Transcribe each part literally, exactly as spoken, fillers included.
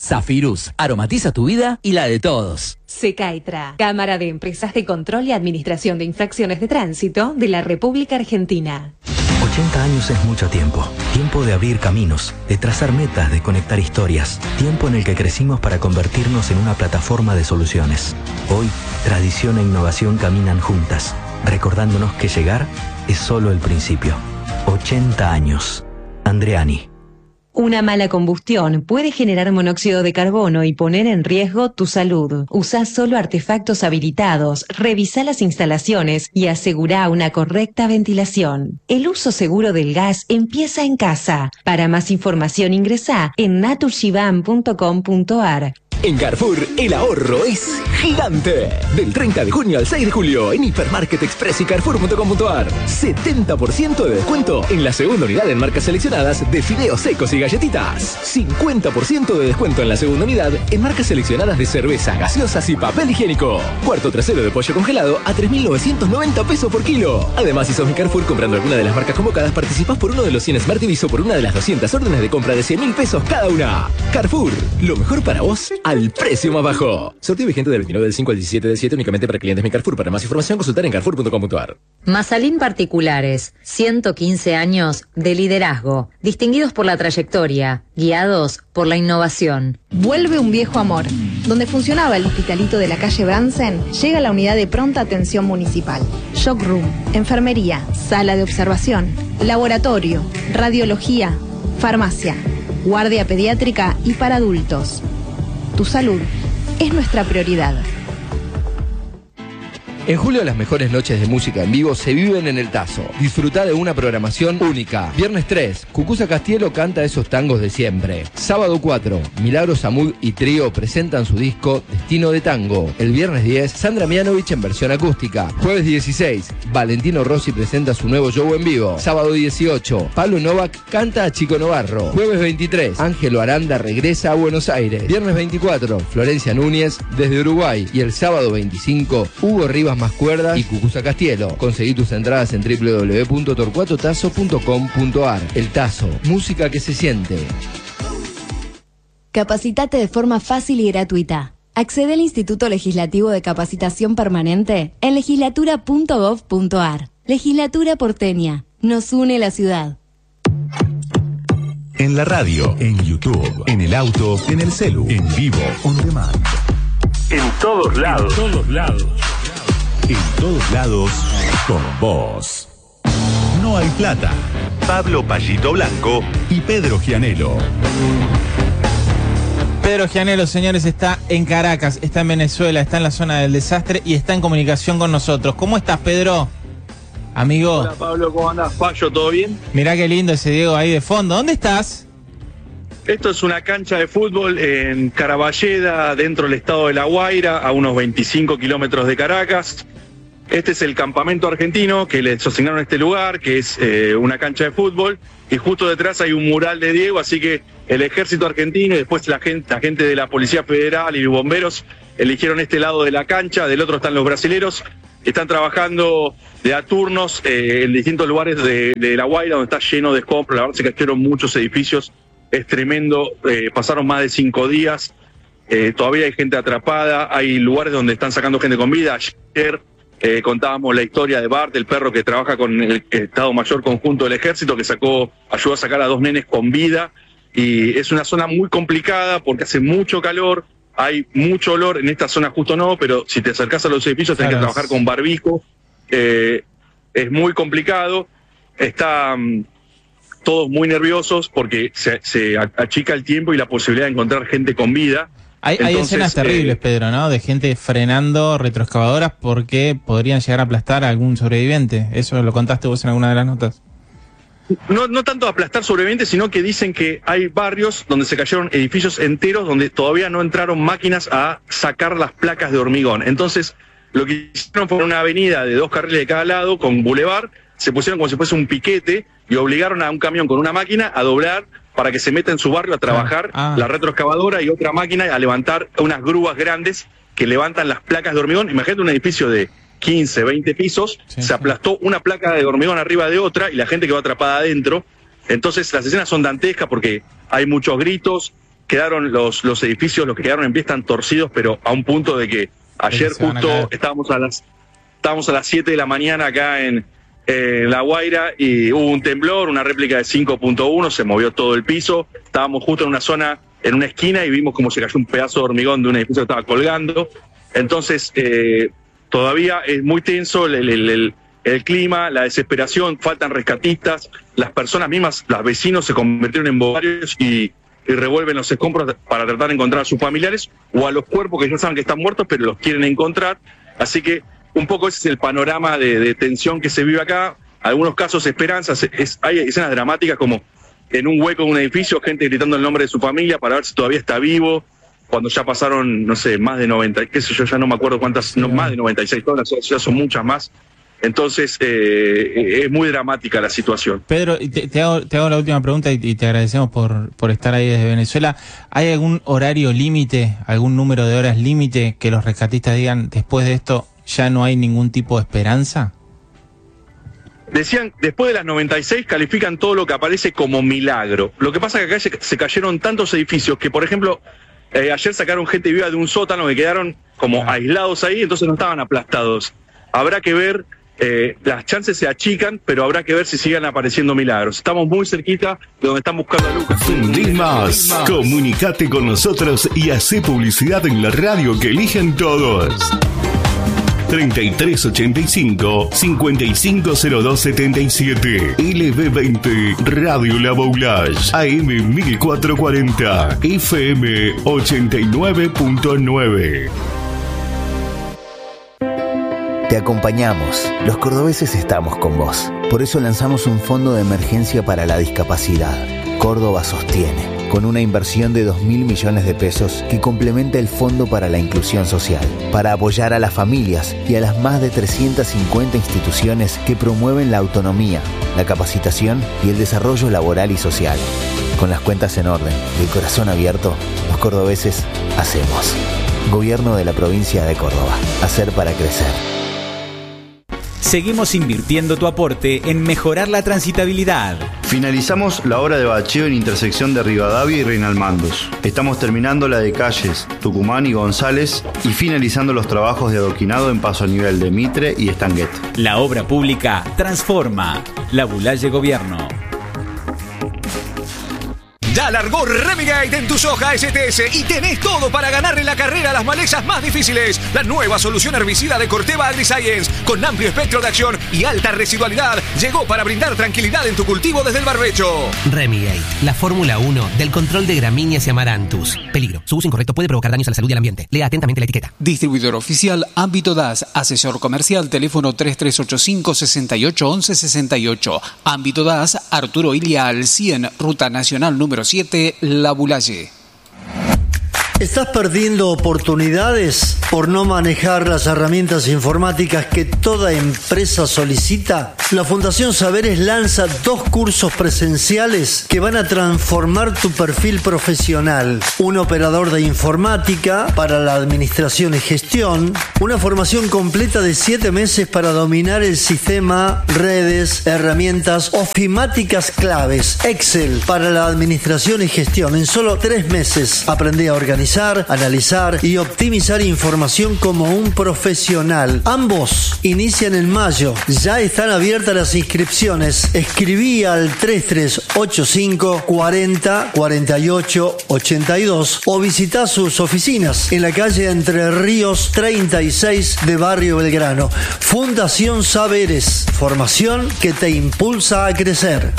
Zafirus, aromatiza tu vida y la de todos. Secaitra, Cámara de Empresas de Control y Administración de Infracciones de Tránsito de la República Argentina. ochenta años es mucho tiempo. Tiempo de abrir caminos, de trazar metas, de conectar historias. Tiempo en el que crecimos para convertirnos en una plataforma de soluciones. Hoy, tradición e innovación caminan juntas, recordándonos que llegar es solo el principio. ochenta años. Andreani. Una mala combustión puede generar monóxido de carbono y poner en riesgo tu salud. Usa solo artefactos habilitados, revisa las instalaciones y asegura una correcta ventilación. El uso seguro del gas empieza en casa. Para más información ingresá en naturshiban punto com punto ar. En Carrefour, el ahorro es gigante. Del treinta de junio al seis de julio, en Hipermarket Express y Carrefour punto com punto ar. setenta por ciento de descuento en la segunda unidad en marcas seleccionadas de fideos secos y galletitas. cincuenta por ciento de descuento en la segunda unidad en marcas seleccionadas de cerveza, gaseosas y papel higiénico. Cuarto trasero de pollo congelado a tres mil novecientos noventa pesos por kilo. Además, si sos mi Carrefour comprando alguna de las marcas convocadas, participás por uno de los cien Smart T Vs o por una de las doscientas órdenes de compra de cien mil pesos cada una. Carrefour, lo mejor para vos al precio más bajo. Sorteo vigente del veintinueve del cinco al diecisiete del siete únicamente para clientes Mi Carrefour. Para más información consultar en carrefour punto com punto ar. Mazalín Particulares, ciento quince años de liderazgo, distinguidos por la trayectoria, guiados por la innovación. Vuelve un viejo amor. Donde funcionaba el hospitalito de la calle Bransen, llega la unidad de pronta atención municipal. Shock Room, enfermería, sala de observación, laboratorio, radiología, farmacia, guardia pediátrica y para adultos. Tu salud es nuestra prioridad. En julio las mejores noches de música en vivo se viven en el Tazo. Disfruta de una programación única. Viernes tres, Cucuza Castielo canta esos tangos de siempre. Sábado cuatro, Milagros Samud y Trío presentan su disco Destino de Tango. El viernes diez, Sandra Mianovich en versión acústica. Jueves dieciséis, Valentino Rossi presenta su nuevo show en vivo. Sábado dieciocho, Pablo Novak canta a Chico Novarro. Jueves veintitrés, Ángelo Aranda regresa a Buenos Aires. Viernes veinticuatro, Florencia Núñez desde Uruguay. Y el sábado veinticinco, Hugo Rivas Más Cuerdas y Cucuza Castielo. Conseguí tus entradas en doble u doble u doble u punto torcuato tazo punto com punto ar. El Tazo, música que se siente. Capacitate de forma fácil y gratuita. Accede al Instituto Legislativo de Capacitación Permanente en legislatura punto gov punto ar. Legislatura porteña. Nos une la ciudad. En la radio, en YouTube, en el auto, en el celu, en vivo, on demand. En todos lados. En todos lados. En todos lados, con vos. No hay plata. Pablo Pallito Blanco y Pedro Gianello. Pedro Gianello, señores, está en Caracas, está en Venezuela, está en la zona del desastre y está en comunicación con nosotros. ¿Cómo estás, Pedro? Amigo. Hola, Pablo, ¿cómo andás? Payo, ¿todo bien? Mirá qué lindo ese Diego ahí de fondo. ¿Dónde estás? Esto es una cancha de fútbol en Caraballeda, dentro del estado de La Guaira, a unos veinticinco kilómetros de Caracas. Este es el campamento argentino que les asignaron este lugar, que es eh, una cancha de fútbol, y justo detrás hay un mural de Diego, así que el ejército argentino y después la gente, la gente de la Policía Federal y los bomberos eligieron este lado de la cancha, del otro están los brasileros, están trabajando de a turnos eh, en distintos lugares de, de La Guaira, donde está lleno de escombros. La verdad se cayeron muchos edificios, es tremendo, eh, pasaron más de cinco días, eh, todavía hay gente atrapada, hay lugares donde están sacando gente con vida. Ayer Eh, contábamos la historia de Bart, el perro que trabaja con el Estado Mayor Conjunto del Ejército, que sacó, ayudó a sacar a dos nenes con vida, y es una zona muy complicada porque hace mucho calor, hay mucho olor, en esta zona justo no, pero si te acercás a los edificios tenés claro. que trabajar con barbijo, eh, es muy complicado, están todos muy nerviosos porque se, se achica el tiempo y la posibilidad de encontrar gente con vida. Hay, Entonces, hay escenas terribles, eh, Pedro, ¿no? De gente frenando retroexcavadoras porque podrían llegar a aplastar a algún sobreviviente. ¿Eso lo contaste vos en alguna de las notas? No, no tanto aplastar sobrevivientes, sino que dicen que hay barrios donde se cayeron edificios enteros donde todavía no entraron máquinas a sacar las placas de hormigón. Entonces, lo que hicieron fue una avenida de dos carriles de cada lado con bulevar, se pusieron como si fuese un piquete y obligaron a un camión con una máquina a doblar para que se meta en su barrio a trabajar ah, ah. la retroexcavadora y otra máquina a levantar unas grúas grandes que levantan las placas de hormigón. Imagínate un edificio de quince, veinte pisos, sí, se aplastó sí. una placa de hormigón arriba de otra y la gente quedó atrapada adentro. Entonces las escenas son dantescas porque hay muchos gritos, quedaron los, los edificios, los que quedaron en pie están torcidos, pero a un punto de que ayer justo estábamos a las estábamos a las siete de la mañana acá en eh, La Guaira y hubo un temblor, una réplica de cinco punto uno, se movió todo el piso, estábamos justo en una zona, en una esquina y vimos como se cayó un pedazo de hormigón de un edificio que estaba colgando. Entonces, eh, todavía es muy tenso el, el, el, el clima, la desesperación, faltan rescatistas, las personas mismas, los vecinos se convirtieron en voluntarios y, y revuelven los escombros para tratar de encontrar a sus familiares o a los cuerpos que ya saben que están muertos, pero los quieren encontrar. Así que un poco ese es el panorama de, de tensión que se vive acá. Algunos casos esperanzas, es, hay escenas dramáticas como en un hueco de un edificio, gente gritando el nombre de su familia para ver si todavía está vivo, cuando ya pasaron, no sé, más de noventa, qué sé yo, ya no me acuerdo cuántas, no, más de noventa y seis horas, ya son muchas más. Entonces, eh, es muy dramática la situación. Pedro, te, te, hago, te hago la última pregunta y, y te agradecemos por, por estar ahí desde Venezuela. ¿Hay algún horario límite, algún número de horas límite que los rescatistas digan, después de esto ya no hay ningún tipo de esperanza? Decían, después de las noventa y seis califican todo lo que aparece como milagro. Lo que pasa es que acá se, se cayeron tantos edificios que, por ejemplo, eh, ayer sacaron gente viva de un sótano que quedaron como aislados ahí, entonces no estaban aplastados. Habrá que ver, eh, las chances se achican, pero habrá que ver si siguen apareciendo milagros. Estamos muy cerquita de donde están buscando a Lucas. Vendí más. Comunicate con nosotros y hacé publicidad en la radio que eligen todos. treinta y tres ochenta y cinco, cincuenta y cinco cero dos setenta y siete. L B veinte Radio La Boulage. A M mil cuatrocientos cuarenta. F M ochenta y nueve punto nueve. Te acompañamos. Los cordobeses estamos con vos. Por eso lanzamos un fondo de emergencia para la discapacidad. Córdoba Sostiene, con una inversión de dos mil millones de pesos que complementa el Fondo para la Inclusión Social, para apoyar a las familias y a las más de trescientas cincuenta instituciones que promueven la autonomía, la capacitación y el desarrollo laboral y social. Con las cuentas en orden y el corazón abierto, los cordobeses hacemos. Gobierno de la provincia de Córdoba. Hacer para crecer. Seguimos invirtiendo tu aporte en mejorar la transitabilidad. Finalizamos la obra de bacheo en intersección de Rivadavia y Reinalmandos. Estamos terminando la de calles Tucumán y González y finalizando los trabajos de adoquinado en paso a nivel de Mitre y Estanguet. La obra pública transforma. La Boulaye Gobierno. Ya largó Remigate en tu soja S T S y tenés todo para ganarle la carrera a las malezas más difíciles. La nueva solución herbicida de Corteva AgriScience, con amplio espectro de acción y alta residualidad, llegó para brindar tranquilidad en tu cultivo desde el barbecho. Remigate, la fórmula uno del control de gramíneas y amaranthus. Peligro, su uso incorrecto puede provocar daños a la salud y al ambiente. Lea atentamente la etiqueta. Distribuidor oficial Ámbito D A S, asesor comercial, teléfono tres tres ocho cinco, seis ocho uno uno seis ocho. Ámbito D A S, Arturo Ilia al cien, Ruta Nacional número siete, La Boulaye. ¿Estás perdiendo oportunidades por no manejar las herramientas informáticas que toda empresa solicita? La Fundación Saberes lanza dos cursos presenciales que van a transformar tu perfil profesional. Un operador de informática para la administración y gestión. Una formación completa de siete meses para dominar el sistema, redes, herramientas ofimáticas claves. Excel para la administración y gestión. En solo tres meses aprendí a organizar, analizar y optimizar información como un profesional. Ambos inician en mayo. Ya están abiertas las inscripciones. Escribí al tres tres ocho cinco, cuarenta, cuarenta y ocho, ochenta y dos o visita sus oficinas en la calle Entre Ríos treinta y seis de Barrio Belgrano. Fundación Saberes. Formación que te impulsa a crecer.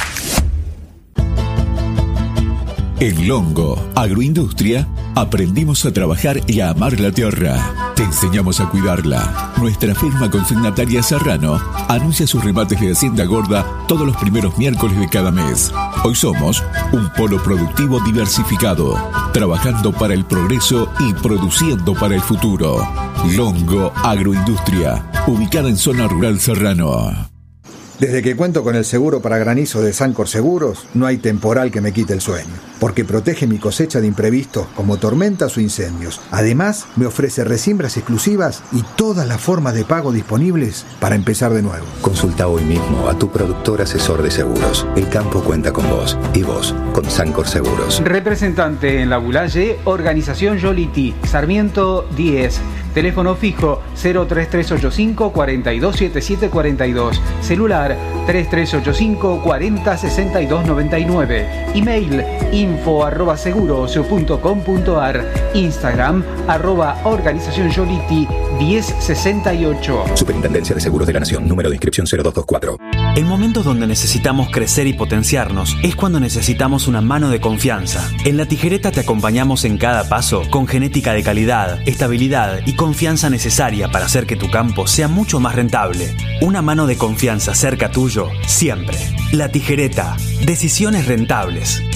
En Longo Agroindustria aprendimos a trabajar y a amar la tierra. Te enseñamos a cuidarla. Nuestra firma consignataria Serrano anuncia sus remates de Hacienda Gorda todos los primeros miércoles de cada mes. Hoy somos un polo productivo diversificado, trabajando para el progreso y produciendo para el futuro. Longo Agroindustria, ubicada en zona rural Serrano. Desde que cuento con el seguro para granizo de Sancor Seguros, no hay temporal que me quite el sueño. porque protege mi cosecha de imprevistos como tormentas o incendios. Además, me ofrece resiembras exclusivas y todas las formas de pago disponibles para empezar de nuevo. Consulta hoy mismo a tu productor asesor de seguros. El campo cuenta con vos y vos con Sancor Seguros. Representante en La Bulaye, Organización Yoliti, Sarmiento diez. Teléfono fijo cero tres tres ocho cinco, cuatro dos siete siete cuatro dos. Celular tres tres ocho cinco, cuatro cero seis dos nueve nueve. Email info arroba seguros punto com punto ar. Instagram arroba organización Yoliti diez sesenta y ocho. Superintendencia de Seguros de la Nación. Número de inscripción cero dos dos cuatro. En momentos donde necesitamos crecer y potenciarnos es cuando necesitamos una mano de confianza. En La Tijereta te acompañamos en cada paso con genética de calidad, estabilidad y confianza necesaria para hacer que tu campo sea mucho más rentable. Una mano de confianza cerca tuyo siempre. La Tijereta. Decisiones rentables.